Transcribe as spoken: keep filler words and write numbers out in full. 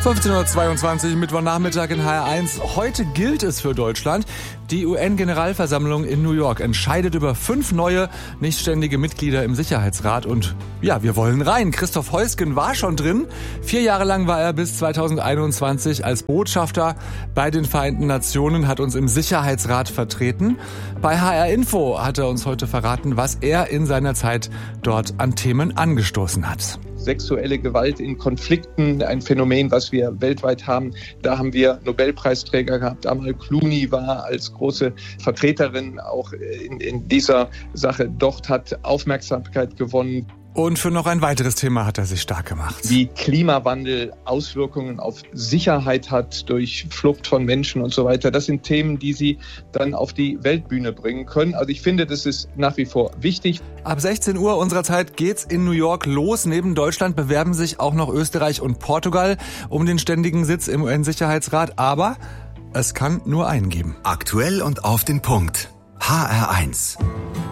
fünfzehn Uhr zweiundzwanzig, Mittwochnachmittag in H R eins. Heute gilt es für Deutschland. Die U N-Generalversammlung in New York entscheidet über fünf neue, nichtständige Mitglieder im Sicherheitsrat. Und ja, wir wollen rein. Christoph Heusgen war schon drin. Vier Jahre lang war er bis zweitausendeinundzwanzig als Botschafter bei den Vereinten Nationen, hat uns im Sicherheitsrat vertreten. Bei H R Info hat er uns heute verraten, was er in seiner Zeit dort an Themen angestoßen hat. Sexuelle Gewalt in Konflikten, ein Phänomen, was wir weltweit haben. Da haben wir Nobelpreisträger gehabt. Amal Clooney war als große Vertreterin auch in, in dieser Sache dort, hat Aufmerksamkeit gewonnen. Und für noch ein weiteres Thema hat er sich stark gemacht. Wie Klimawandel Auswirkungen auf Sicherheit hat durch Flucht von Menschen und so weiter. Das sind Themen, die Sie dann auf die Weltbühne bringen können. Also ich finde, das ist nach wie vor wichtig. Ab sechzehn Uhr unserer Zeit geht's in New York los. Neben Deutschland bewerben sich auch noch Österreich und Portugal um den ständigen Sitz im U N-Sicherheitsrat. Aber es kann nur einen geben. Aktuell und auf den Punkt. H R eins.